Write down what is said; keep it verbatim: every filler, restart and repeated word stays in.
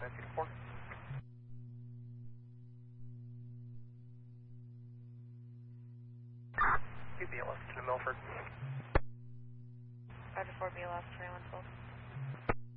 four. two B L S to Milford. five to four B L S, twenty-one twelve.